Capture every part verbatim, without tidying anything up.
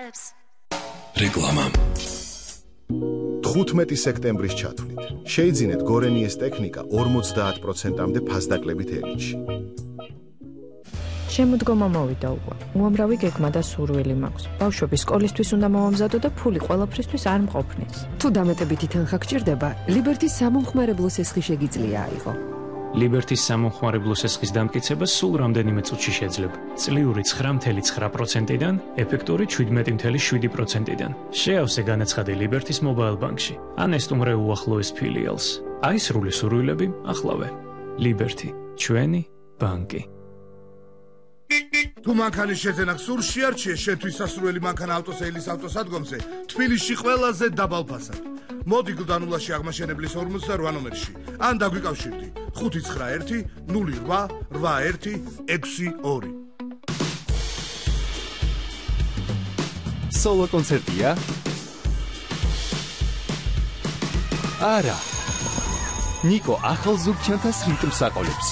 რეკლამა. თხუთმეტი სექტემბრის ჩათვლით შეიძინეთ გორენიეს ტექნიკა ორმოცდაათ პროცენტამდე ფასდაკლებით ელიტში. შემოდგომა მოვიდა უკვე. უამრავი გეგმა და სურვილი მაქვს. ბავშვების სკოლისთვის უნდა მოვამზადო და ფული ყველაფრისთვის არ მყოფნის. თუ დამეტებითი თანხა გჭირდება, ლიბერტის სამომხმარებლო სესხი შეგიძლია აიღო. ლიბერტის სამომხმარებლო სესხის დამტკიცება სულ რამდენიმე წუთში შეძლებ. წლიური ცხრა წელიწადი ცხრა პროცენტიდან, ეფექტური შვიდმეტი წელიწადი შვიდი პროცენტიდან. შეავსე განაცხადი ლიბერტის მობაილ ბანკში. ან ესტუმრე უახლოეს ფილიალს. აი სრული სურვილები ახლავე. ლიბერტი, ჩვენი ბანკი. თუ მანქანის შეძენა სურში არჩიე შეთვის სასურველი მანქანა ავტოსეილის ავტოსადგომზე თბილისში ყველაზე დაბალ ფასად. მოდი გლდანულაში აღმაშენებლის ორმოცდარვა ნომერში ან დაგვიკავშირდი ხუთი ცხრა ერთი ნული რვა რვა ერთი ექვსი ორი. სოლო კონცერტია? არა. ნიკო ახალ ზურგჩანთას რიტმს აყოლებს.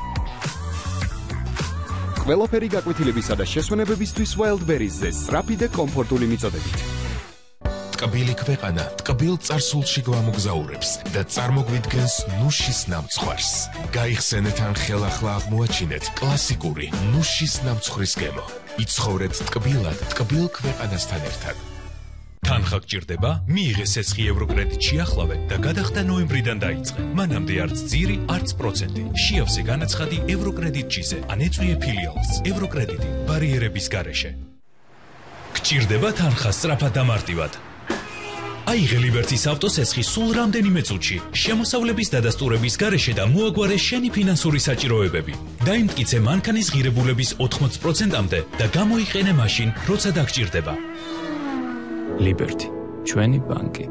ყველაფერი გაკვეთილებისა და შესვენებებისთვის Wildberries-ზე სწრაფი და კომფორტული მიწოდებით. ტკბილი ქვეყანა ტკბილ წარსულში გვამოგზაურებს და წარმოგვიდგენს ნუშის ნამცხვარს. გაიხსენეთ ან ხელახლა აღმოაჩინეთ კლასიკური ნუშის ნამცხვრის გემო. იცხოვრეთ ტკბილად ტკბილ ქვეყანასთან ერთად. თანხა გჭირდება? მიიღე სესხი ევროკრედიტში ახლავე და გადახდა ნოემბრიდან დაიწყე. მანამდე არც ძირი, არც პროცენტი. შეავსე განაცხადი ევროკრედიტჩიზე ან ეწვიე ფილიალს. ევროკრედიტი ბარიერების გარეშე. გჭირდება თანხა სწრაფად და მარტივად. აიღე ლიბერტის ავტოსესხი სულ რამდენიმე წუთში, შემოსავლების დადასტურების გარეშე და მოაგვარე შენი ფინანსური საჭიროებები. დაიმტკიცე მანქანის ღირებულების ოთხმოცი პროცენტამდე და გამოიყენე მაშინ, როცა დაგჭირდება. ლიბერტი, ჩვენი ბანკი.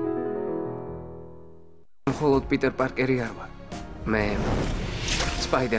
მხოლოდ პიტერ პარკერი არ ვარ. მე სპაიდერ